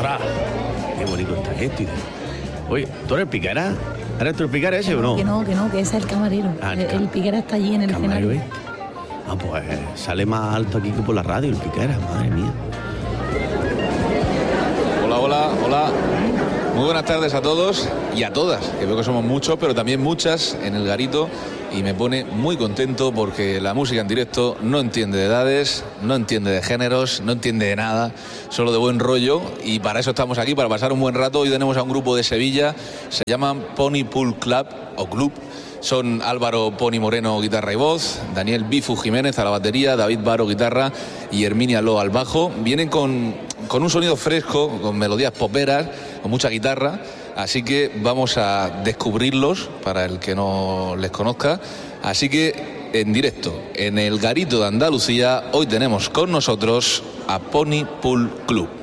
Ostras, qué bonito está esto. Oye, ¿tú eres Piquera? ¿Eres tú el Piquera ese o no? Que no, que ese es el camarero. El Piquera está allí en el escenario. Pues sale más alto aquí que por la radio el Piquera, madre mía. Hola. Muy buenas tardes a todos y a todas, que veo que somos muchos, pero también muchas en el garito, y me pone muy contento porque la música en directo no entiende de edades, no entiende de géneros, no entiende de nada, solo de buen rollo, y para eso estamos aquí, para pasar un buen rato. Hoy tenemos a un grupo de Sevilla, se llaman Pony Pool Club o Club. Son Álvaro Pony Moreno, guitarra y voz, Daniel Bifu Jiménez a la batería, David Baro, guitarra, y Herminia Lo al bajo. Vienen con un sonido fresco, con melodías poperas, con mucha guitarra, así que vamos a descubrirlos para el que no les conozca. Así que en directo, en el Garito de Andalucía, hoy tenemos con nosotros a Pony Pool Club.